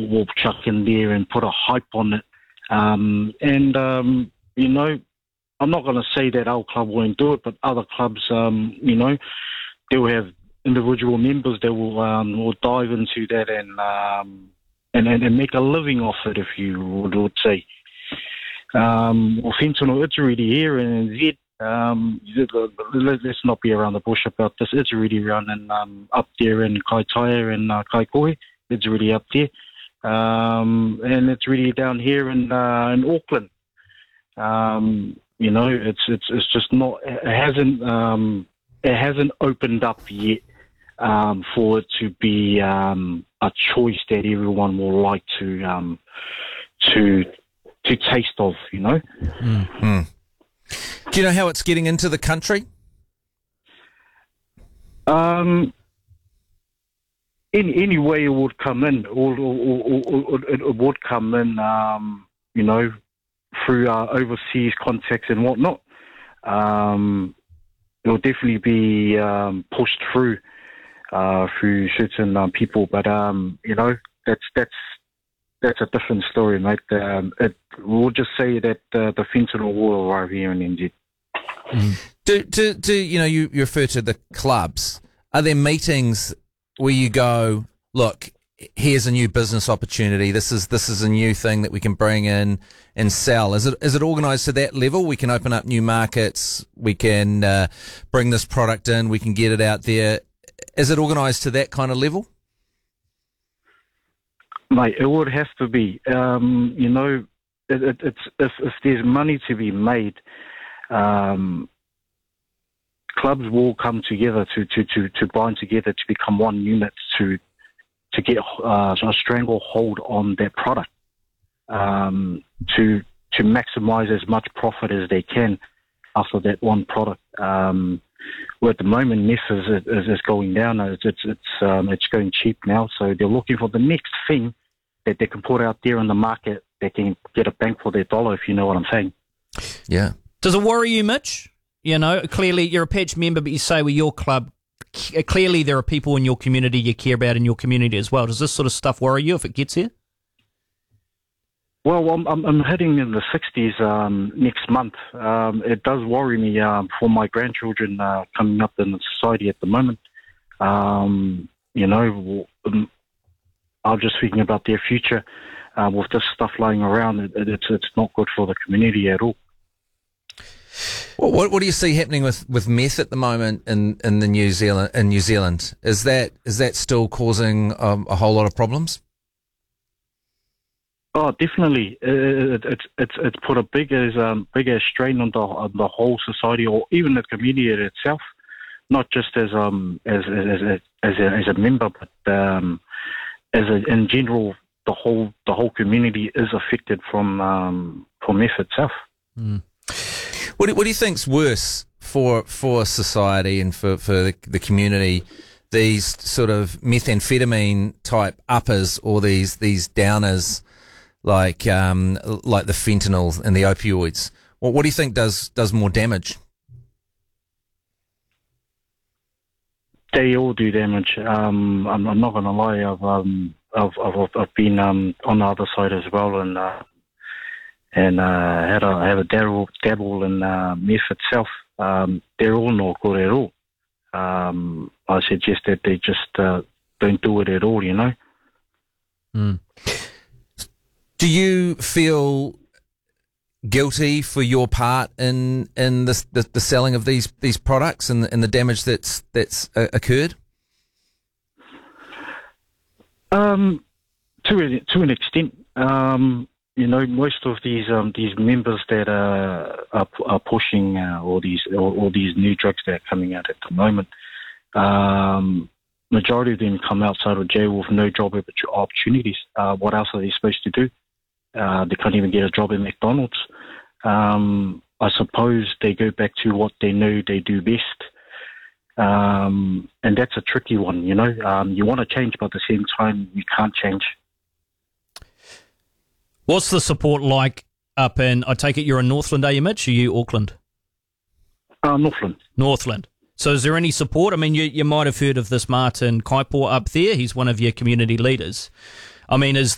will chuck in there and put a hype on it. You know, I'm not going to say that our club won't do it, but other clubs, you know, they will have individual members that will dive into that and make a living off it, if you would say. Well, fentanyl, it's already here in Z. Let's not be around the bush about this. It's already around up there in Kaitaia and Kaikohe. It's already up there. And it's really down here in Auckland. You know, it's just not. It hasn't opened up yet for it to be a choice that everyone will like to taste of. You know. Mm-hmm. Do you know how it's getting into the country? Any way it would come in, or it would come in, you know, through overseas contacts and whatnot. It will definitely be pushed through certain people, but you know, that's a different story, mate. We'll just say that the fentanyl will arrive here in NZ. Mm. Do you know, you refer to the clubs. Are there meetings where you go, look, here's a new business opportunity. This is a new thing that we can bring in and sell. Is it organised to that level? We can open up new markets. We can bring this product in. We can get it out there. Is it organised to that kind of level? Mate, it would have to be. You know, it's if there's money to be made, clubs will come together to bind together to become one unit to get a stranglehold on their product, to maximise as much profit as they can after that one product. Well, at the moment, meth is going down. It's going cheap now, so they're looking for the next thing that they can put out there in the market that can get a bang for their dollar, if you know what I'm saying. Yeah. Does it worry you, Mitch? You know, clearly you're a Patch member, but you say with your club, clearly there are people in your community you care about in your community as well. Does this sort of stuff worry you if it gets here? Well, I'm heading in the 60s next month. It does worry me for my grandchildren coming up in the society at the moment. You know, I'm just thinking about their future with this stuff lying around. It's not good for the community at all. Well, what do you see happening with meth at the moment in New Zealand? Is that still causing a whole lot of problems? Oh, definitely. It's put a bigger strain on the whole society, or even the community itself. Not just as a member, but in general, the whole community is affected from meth itself. Mm. What do you think's worse for society and for the community? These sort of methamphetamine type uppers, or these downers like the fentanyl and the opioids. What do you think does more damage? They all do damage. I'm not going to lie. I've been on the other side as well, and had a dabble in meth itself. They're all not good at all. I suggest that they just don't do it at all, you know. Mm. Do you feel guilty for your part in the selling of these products and the damage that's occurred? To an extent. You know, most of these members that are pushing all these new drugs that are coming out at the moment, majority of them come outside of jail with no job opportunities. What else are they supposed to do? They can't even get a job at McDonald's. I suppose they go back to what they know they do best. And that's a tricky one, you know. You want to change, but at the same time, you can't change. What's the support like up in, I take it you're in Northland, are you, Mitch? Or are you Auckland? Northland. So is there any support? I mean, you might have heard of this Martin Kaipo up there. He's one of your community leaders. I mean,